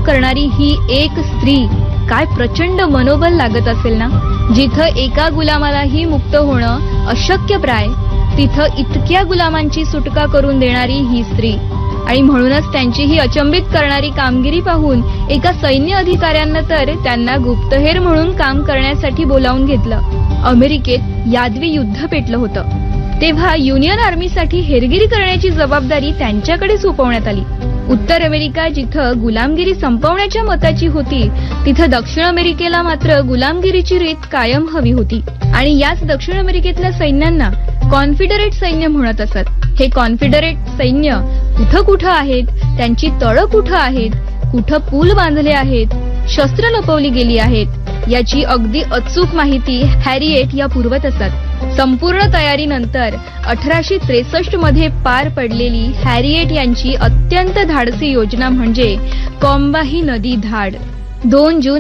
करणारी ही एक स्त्री, काय प्रचंड मनोबल लागत असेल ना. जिथं एका गुलामालाही मुक्त होणं अशक्यप्राय, तिथं इतक्या गुलामांची सुटका करून देणारी ही स्त्री. आणि म्हणूनच त्यांची ही अचंबित करणारी कामगिरी पाहून एका सैन्य अधिकाऱ्यानं तर त्यांना गुप्तहेर म्हणून काम करण्यासाठी बोलावून घेतलं. अमेरिकेत यादवी युद्ध पेटलं होतं. तेव्हा युनियन आर्मीसाठी हेरगिरी करण्याची जबाबदारी त्यांच्याकडे सोपवण्यात आली. उत्तर अमेरिका जिथं गुलामगिरी संपवण्याच्या मताची होती, तिथं दक्षिण अमेरिकेला मात्र गुलामगिरीची रीत कायम हवी होती. आणि याच दक्षिण अमेरिकेतल्या सैन्यांना कॉन्फिडरेट सैन्य म्हणत असत. हे कॉन्फिडरेट सैन्य कुठं आहेत, त्यांची तळं कुठं आहेत, कुठं पूल बांधले आहेत, शस्त्र लपवली गेली आहेत, याची अगदी अचूक माहिती हॅरिएट या पुरवत असत. संपूर्ण तयारीनंतर 1863 मध्ये पार पडलेली हॅरिएट यांची अत्यंत धाडसी योजना म्हणजे कॉम्बाही नदी धाड. 2 जून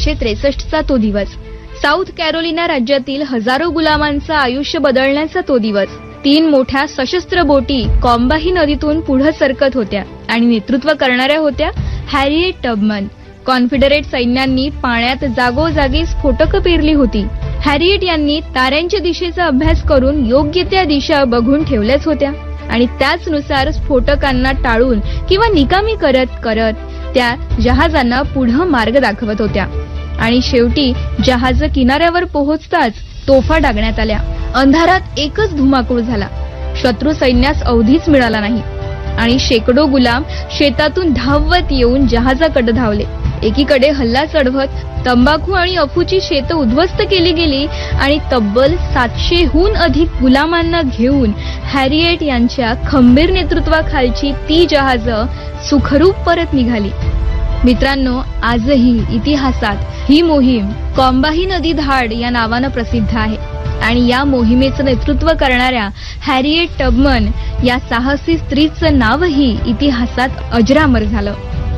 1863 तो दिवस. साऊथ कॅरोलिना राज्यातील हजारो गुलामांचं आयुष्य बदलण्याचा तो दिवस. 3 मोठ्या सशस्त्र बोटी कॉम्बाही नदीतून पुढे सरकत होत्या आणि नेतृत्व करणाऱ्या होत्या हॅरिएट टबमन. कॉन्फिडरेट सैन्यांनी पाण्यात जागोजागी स्फोटकं पेरली होती. हॅरिएट यांनी ताऱ्यांच्या दिशेचा अभ्यास करून योग्य त्या दिशा बघून ठेवल्याच होत्या आणि त्याचनुसार स्फोटकांना टाळून किंवा निकामी करत करत त्या जहाजांना पुढे मार्ग दाखवत होत्या. आणि शेवटी जहाज किनाऱ्यावर पोहोचताच तोफा डागण्यात आल्या. अंधारात एकच धुमाकूळ झाला. शत्रू सैन्यास अवधीच मिळाला नाही आणि शेकडो गुलाम शेतातून धावत येऊन जहाजाकडे धावले. एकीकडे हल्ला चढवत तंबाखू आणि अफूची शेतं उद्ध्वस्त केली गेली आणि तब्बल 700हून अधिक गुलामांना घेऊन हॅरिएट यांच्या खंबीर नेतृत्वाखालची ती जहाजं सुखरूप परत निघाली. मित्रांनो, आजही इतिहासात ही मोहीम कॉम्बाही नदी धाड या नावानं प्रसिद्ध आहे आणि या मोहिमेचं नेतृत्व करणाऱ्या हॅरिएट टबमन या साहसी स्त्रीचं नावही इतिहासात अजरामर झालं.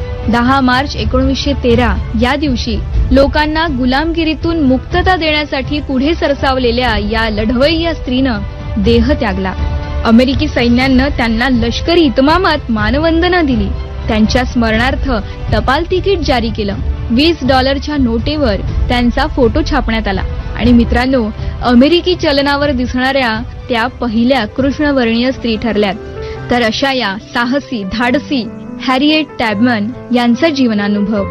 10 मार्च 1913 या दिवशी लोकांना गुलामगिरीतून मुक्तता देण्यासाठी पुढे सरसावलेल्या या लढवय्या स्त्रीनं देह त्यागला. अमेरिकी सैन्यानं त्यांना लष्करी इतमामात मानवंदना दिली. त्यांच्या स्मरणार्थ टपाल तिकीट जारी केलं. $20 नोटेवर त्यांचा फोटो छापण्यात आला. आणि मित्रांनो, अमेरिकी चलनावर दिसणाऱ्या त्या पहिल्या कृष्णवर्णीय स्त्री ठरल्यात. तर अशा या साहसी धाडसी हॅरिएट टॅबमन यांचा जीवनानुभव.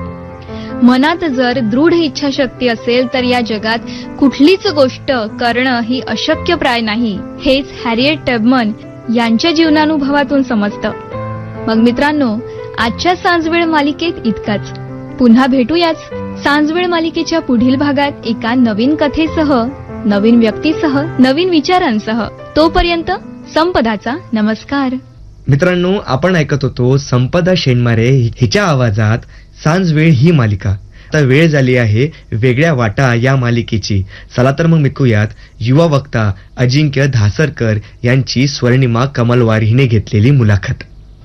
मनात जर दृढ इच्छाशक्ती असेल तर या जगात कुठलीच गोष्ट करणं ही अशक्यप्राय नाही, हेच हॅरिएट टॅबमन यांच्या जीवनानुभवातून समजतं. मग मित्रांनो, आजच्या सांजवेळ मालिकेत इतकाच. पुन्हा भेटूयाच सांजवेळ मालिकेच्या पुढील भागात एका नवीन कथेसह, नवीन व्यक्तीसह, नवीन विचारांसह. तोपर्यंत संपदाचा नमस्कार. मित्रांनो, आपण ऐकत होतो संपदा शेंडमारे हिच्या आवाजात सांजवेळ ही मालिका. आता वेळ झाली आहे वेगळ्या वाटा या मालिकेची. चला तर मग ऐकूयात युवा वक्ता अजिंक्य धासरकर यांची स्वर्णिमा कमलवार हिने घेतलेली मुलाखत.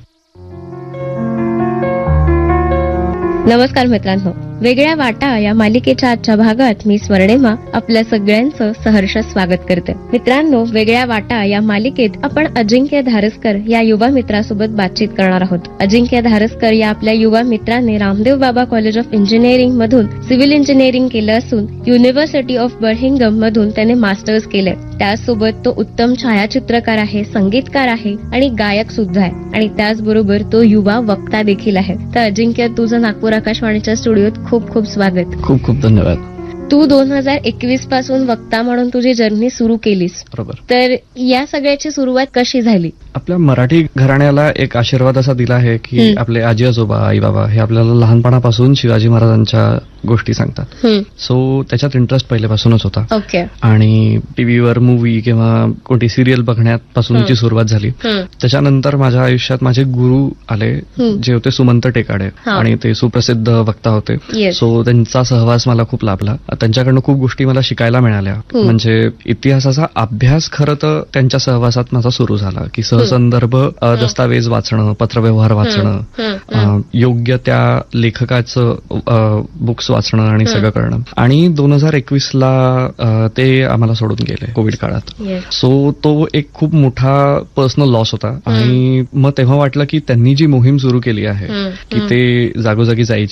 नमस्कार मित्रांनो, वेगळ्या वाटा या मालिकेच्या आजच्या भागात मी स्वर्णिमा आपल्या सगळ्यांचं सहर्ष स्वागत करते. मित्रांनो, वेगळ्या वाटा या मालिकेत आपण अजिंक्य धारसकर या युवा मित्रासोबत बातचीत करणार आहोत. अजिंक्य धारसकर या आपल्या युवा मित्राने Ramdev Baba college of engineering मधून सिव्हिल इंजिनिअरिंग केलं असून युनिव्हर्सिटी ऑफ बर्मिंगहॅम मधून त्याने मास्टर्स केले. त्यासोबत तो उत्तम छायाचित्रकार आहे, संगीतकार आहे आणि गायक सुद्धा आहे आणि त्याचबरोबर तो युवा वक्ता देखील आहे. तर अजिंक्य, तुझं नागपूर आकाशवाणीच्या स्टुडिओत खूप खूप स्वागत. खूप खूप धन्यवाद. तू 2021 पासून वक्ता म्हणून तुझी जर्नी सुरू केलीस. बरोबर. तर या सगळ्याची सुरुवात कशी झाली? आपल्या मराठी घराण्याला एक आशीर्वाद असा दिला आहे की आपले आजी आजोबा, आई बाबा हे आपल्याला लहानपणापासून शिवाजी महाराजांच्या गोष्टी सांगतात. सो त्याच्यात इंटरेस्ट पहिल्यापासूनच होता. ओके. आणि टीव्हीवर मूवी किंवा कोणती सिरियल बघण्यापासूनची सुरुवात झाली. त्याच्यानंतर माझ्या आयुष्यात माझे गुरु आले, जे होते सुमंत टेकाडे आणि ते सुप्रसिद्ध वक्ता होते. सो त्यांचा सहवास मला खूप लाभला. त्यांच्याकडनं खूप गोष्टी मला शिकायला मिळाल्या. म्हणजे इतिहासाचा अभ्यास खरं तर त्यांच्या सहवासात माझा सुरू झाला की सहसंदर्भ दस्तावेज वाचणं, पत्रव्यवहार वाचणं, योग्य त्या लेखकाचं बुक्स वाचणं आणि सगळं करणं. आणि 2021ला ते आम्हाला सोडून गेले कोविड काळात. सो तो एक खूप मोठा पर्सनल लॉस होता. आणि मग तेव्हा वाटलं की त्यांनी जी मोहीम सुरू केली आहे की ते जागोजागी जायची